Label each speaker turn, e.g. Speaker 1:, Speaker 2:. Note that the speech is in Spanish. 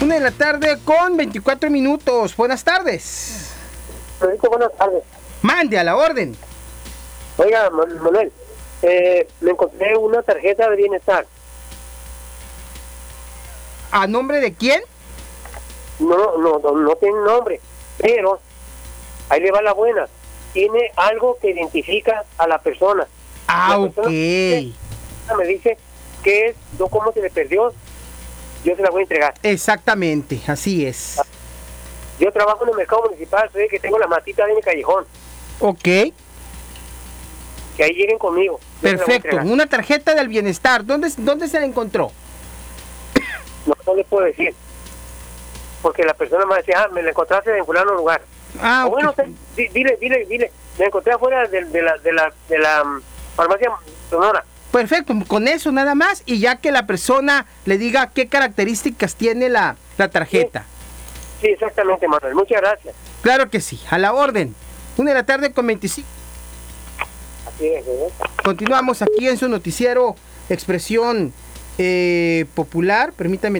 Speaker 1: Una de la tarde con 24 minutos. Buenas tardes.
Speaker 2: Buenas tardes.
Speaker 1: Mande a la orden.
Speaker 2: Oiga, Manuel, me encontré una tarjeta de bienestar.
Speaker 1: ¿A nombre de quién?
Speaker 2: No tiene nombre, pero ahí le va la buena. Tiene algo que identifica a la persona.
Speaker 1: Ok.
Speaker 2: Me dice qué es, cómo se le perdió, yo se la voy a entregar.
Speaker 1: Exactamente, así es.
Speaker 2: Yo trabajo en el mercado municipal, soy el que tengo la matita en el callejón.
Speaker 1: Ok.
Speaker 2: Que ahí lleguen conmigo.
Speaker 1: Perfecto, una tarjeta del bienestar. ¿Dónde se la encontró?
Speaker 2: No le puedo decir. Porque la persona me decía, me la encontraste en fulano lugar.
Speaker 1: Ah,
Speaker 2: o bueno, dile, me encontré afuera de la farmacia Sonora.
Speaker 1: Perfecto, con eso nada más, y ya que la persona le diga qué características tiene la tarjeta.
Speaker 2: Sí, exactamente, Manuel. Muchas gracias.
Speaker 1: Claro que sí, a la orden. 1:25 p.m.
Speaker 2: Así es, ¿eh?
Speaker 1: Continuamos aquí en su noticiero Expresión Popular. Permítame